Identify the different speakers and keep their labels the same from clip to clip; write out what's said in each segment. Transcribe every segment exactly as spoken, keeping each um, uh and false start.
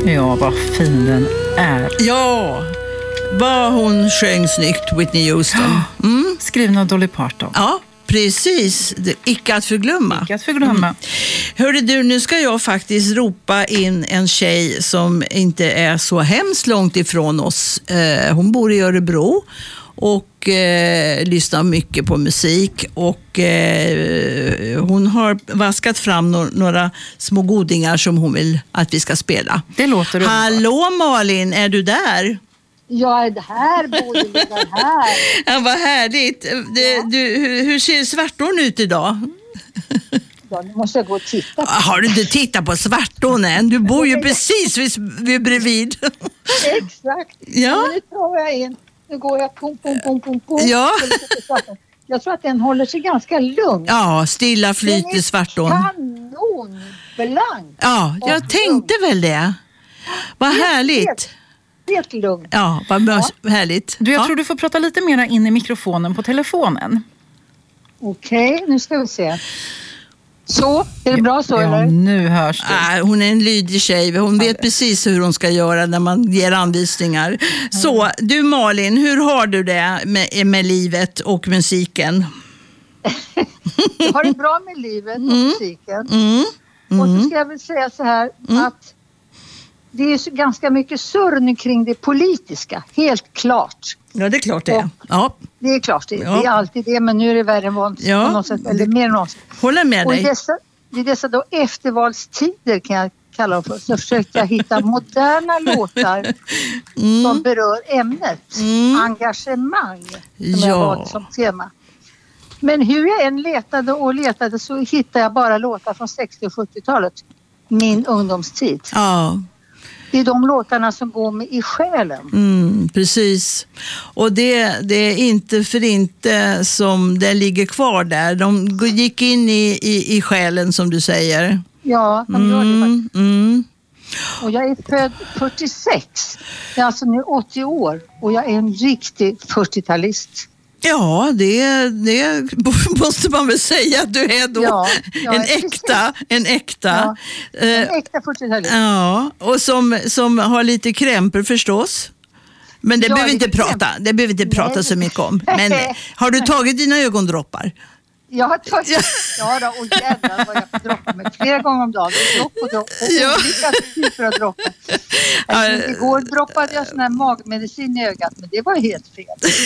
Speaker 1: Ja, vad fin den är.
Speaker 2: Ja, vad hon sjöng snyggt, Whitney Houston. Mm.
Speaker 1: Skriven av Dolly Parton.
Speaker 2: Ja, precis. Det, icke att förglömma.
Speaker 1: Icke att förglömma.
Speaker 2: Mm. Hörde du, nu ska jag faktiskt ropa in en tjej som inte är så hemskt långt ifrån oss. Eh, hon bor i Örebro och eh, lyssnar mycket på musik. Och eh, hon har vaskat fram no- några små godingar som hon vill att vi ska spela.
Speaker 1: Det låter underbart.
Speaker 2: Hallå Malin, är du där?
Speaker 3: Jag är här, Bodil, här.
Speaker 2: Ja, vad härligt. Det,
Speaker 3: Ja.
Speaker 2: du, hur, hur ser Svartån ut idag?
Speaker 3: Ja, nu måste jag gå och titta.
Speaker 2: Har du inte tittat på Svartån än? Du bor ju precis vid, vid bredvid.
Speaker 3: Exakt.
Speaker 2: Ja.
Speaker 3: Nu tar jag in. Nu går jag pum, pum, pum, pum, pum.
Speaker 2: Ja.
Speaker 3: Jag tror att den håller sig ganska lugn.
Speaker 2: Ja, stilla flyter Svartån.
Speaker 3: Kanonblank.
Speaker 2: Ja, jag tänkte väl det. Vad härligt.
Speaker 3: Helt, helt lugn.
Speaker 2: Ja, vad mös- härligt.
Speaker 1: Du, jag
Speaker 2: Ja.
Speaker 1: tror du får prata lite mer in i mikrofonen på telefonen.
Speaker 3: Okej, nu ska vi se. Så, är det bra så
Speaker 1: Ja,
Speaker 3: eller?
Speaker 1: nu hörs du.
Speaker 2: Ah, hon är en lydig tjej. Hon vet precis hur hon ska göra när man ger anvisningar. Så, du Malin, hur har du det med, med livet och musiken?
Speaker 3: Jag har det bra med livet och musiken.
Speaker 2: Mm.
Speaker 3: Och så ska jag väl säga så här att det är så ganska mycket surr nu kring det politiska, helt klart.
Speaker 2: Ja, det är klart det är. Ja,
Speaker 3: Det är klart, det,
Speaker 2: Ja.
Speaker 3: det är alltid det, men nu är det värre än vanligt
Speaker 2: Ja.
Speaker 3: på något sätt, eller mer än vanligt.
Speaker 2: håller med
Speaker 3: Och i
Speaker 2: dig.
Speaker 3: dessa, i dessa då eftervalstider kan jag kalla dem för, så försökte jag hitta moderna låtar som berör ämnet, engagemang, som jag
Speaker 2: Ja.
Speaker 3: valt som tema. Men hur jag än letade och letade så hittade jag bara låtar från sextio- och sjuttiotalet, min ungdomstid.
Speaker 2: Ja.
Speaker 3: Det är de låtarna som går med i själen.
Speaker 2: Mm, precis. Och det, det är inte för inte som det ligger kvar där. De gick in i, i, i själen som du säger.
Speaker 3: Ja, de gör det faktiskt.
Speaker 2: Mm, mm.
Speaker 3: Och jag är född fyrtiosex. Jag är alltså nu åttio år. Och jag är en riktig fyrtiotalist.
Speaker 2: Ja, det, det måste man väl säga att du är då.
Speaker 3: Ja, ja,
Speaker 2: en
Speaker 3: precis.
Speaker 2: äkta. En äkta.
Speaker 3: Ja,
Speaker 2: Eh,
Speaker 3: en äkta fyrtiotalist.
Speaker 2: ja, och som, som har lite krämpor förstås. Men det
Speaker 3: Ja,
Speaker 2: behöver vi inte
Speaker 3: lite
Speaker 2: prata.
Speaker 3: krämpor.
Speaker 2: Det behöver vi inte prata
Speaker 3: Nej.
Speaker 2: så mycket om. Men har du tagit dina ögondroppar?
Speaker 3: Jag har tagit... Ja då, och jävlar vad jag får droppa mig flera gånger om dagen. Dropp och dropp. Och
Speaker 2: Ja.
Speaker 3: olika typer av droppar. Alltså, igår droppade jag sån här magmedicin i ögat, men det var helt fel.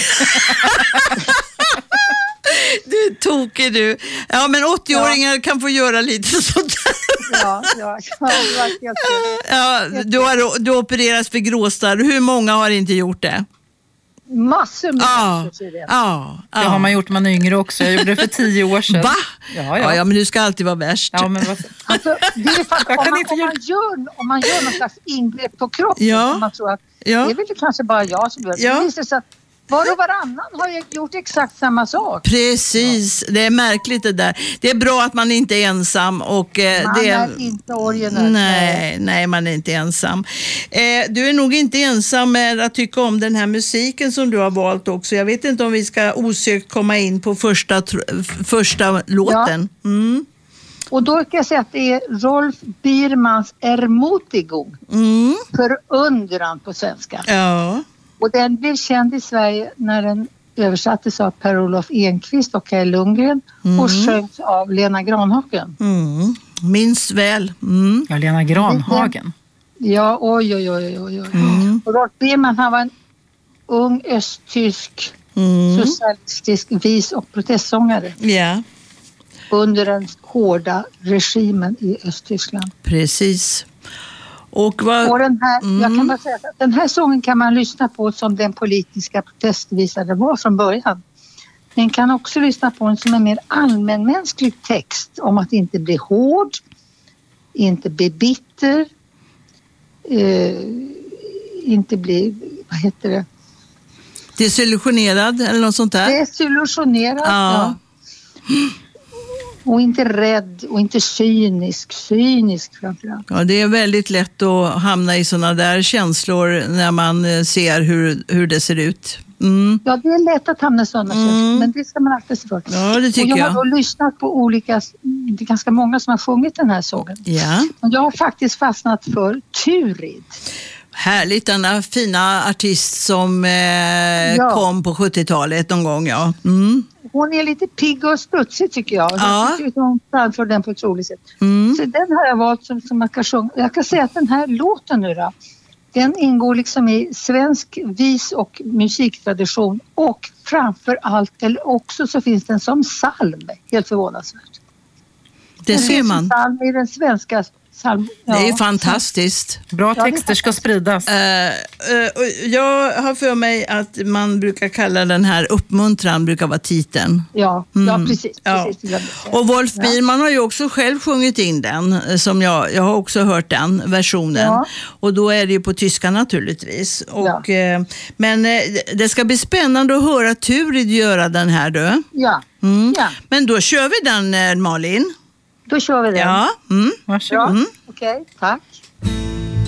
Speaker 2: Du tokig du. Ja, men åttio-åringar kan få göra lite sånt där.
Speaker 3: Ja, ja, ja, det var helt fel.
Speaker 2: Ja, du har du opererats för gråstarr. Hur många har inte gjort det?
Speaker 3: Massor med
Speaker 2: Ja,
Speaker 3: människor, säger det.
Speaker 2: ja,
Speaker 1: Det har man gjort när man är yngre också. Jag gjorde det för tio år sedan.
Speaker 2: Va?
Speaker 1: Ja,
Speaker 2: Ja,
Speaker 1: ja.
Speaker 2: ja, men du ska alltid vara värst.
Speaker 1: Ja, men vad...
Speaker 3: Alltså, det är faktiskt,
Speaker 1: Jag
Speaker 3: om,
Speaker 1: kan
Speaker 3: man,
Speaker 1: inte
Speaker 3: om,
Speaker 1: göra-
Speaker 3: man gör, om man gör någon slags ingrepp på kroppen,
Speaker 2: Ja.
Speaker 3: så man tror att
Speaker 2: Ja.
Speaker 3: det är väl kanske bara jag som gör det.
Speaker 2: Ja.
Speaker 3: Det visar sig att var och varannan har jag gjort exakt samma sak.
Speaker 2: Precis, det är märkligt det där. Det är bra att man inte är ensam. Och, eh,
Speaker 3: Man
Speaker 2: det
Speaker 3: är inte originell.
Speaker 2: Nej, nej, man är inte ensam. Eh, du är nog inte ensam med att tycka om den här musiken som du har valt också. Jag vet inte om vi ska osökt komma in på första, tr- första låten. Mm.
Speaker 3: Och då kan jag säga att det är Rolf Biermanns Ermutigung,
Speaker 2: Mm.
Speaker 3: förundran på svenska.
Speaker 2: Ja.
Speaker 3: Och den blev känd i Sverige när den översattes av Per-Olof Enquist och Kaj Lundgren och sjöngs av Lena Granhagen.
Speaker 2: Mm. Minns väl. Mm.
Speaker 1: Ja, Lena Granhagen.
Speaker 3: Ja, oj, oj, oj, oj, oj.
Speaker 2: Mm.
Speaker 3: Och Rolf Biermann, han var en ung östtysk
Speaker 2: Mm.
Speaker 3: socialistisk vis- och protestsångare
Speaker 2: Ja,
Speaker 3: under den hårda regimen i Östtyskland.
Speaker 2: precis. Och vad...
Speaker 3: Och den här,
Speaker 2: Mm.
Speaker 3: jag kan bara säga att den här sången kan man lyssna på som den politiska protestvisa det var från början. Man kan också lyssna på den som en mer allmänmänsklig text om att inte bli hård, inte bli bitter, eh, inte bli, vad heter det?
Speaker 2: Desillusionerad eller något sånt där?
Speaker 3: Desillusionerad.
Speaker 2: Ja.
Speaker 3: Ja. Och inte rädd och inte cynisk. Cynisk framförallt.
Speaker 2: Ja, det är väldigt lätt att hamna i såna där känslor när man eh, ser hur, hur det ser ut. Mm.
Speaker 3: Ja, det är lätt att hamna i sådana
Speaker 2: Mm.
Speaker 3: känslor, men det ska man akta sig för.
Speaker 2: Ja, det tycker
Speaker 3: och jag
Speaker 2: jag.
Speaker 3: har då lyssnat på olika, det är ganska många som har sjungit den här sången.
Speaker 2: Ja.
Speaker 3: Men jag har faktiskt fastnat för Turid.
Speaker 2: Härligt, denna fina artist som eh,
Speaker 3: Ja.
Speaker 2: kom på sjuttiotalet någon gång. Ja. Mm.
Speaker 3: Hon är lite pigg och studsig tycker jag.
Speaker 2: Ja.
Speaker 3: Jag tycker att hon framför den på ett roligt sätt.
Speaker 2: Mm.
Speaker 3: Så den har jag valt som, som man kan sjunga. Jag kan säga att den här låten nu då, den ingår liksom i svensk vis- och musiktradition och framför allt, eller också så finns den som psalm, helt förvånansvärt.
Speaker 2: Det
Speaker 3: Den
Speaker 2: ser
Speaker 3: finns
Speaker 2: man.
Speaker 3: som psalm i den svenska psalm.
Speaker 2: Det är
Speaker 3: ja,
Speaker 2: fantastiskt.
Speaker 1: Bra
Speaker 3: Ja, det är
Speaker 1: texter ska spridas.
Speaker 2: Eh, eh, och jag har för mig att man brukar kalla den här uppmuntran, brukar vara titeln.
Speaker 3: Ja,
Speaker 2: Mm.
Speaker 3: ja precis.
Speaker 2: Ja.
Speaker 3: precis det glömde jag säga.
Speaker 2: Och Wolf
Speaker 3: Ja.
Speaker 2: Biermann har ju också själv sjungit in den, eh, som jag, jag har också hört den versionen.
Speaker 3: Ja.
Speaker 2: Och då är det ju på tyska naturligtvis. Och,
Speaker 3: Ja.
Speaker 2: eh, men eh, det ska bli spännande att höra Turid göra den här du.
Speaker 3: Ja.
Speaker 2: Mm.
Speaker 3: Ja,
Speaker 2: Men då kör vi den, eh, Malin.
Speaker 3: då kör vi den.
Speaker 2: Ja. Mm.
Speaker 1: Varsågod.
Speaker 3: Ja. Okej, tack.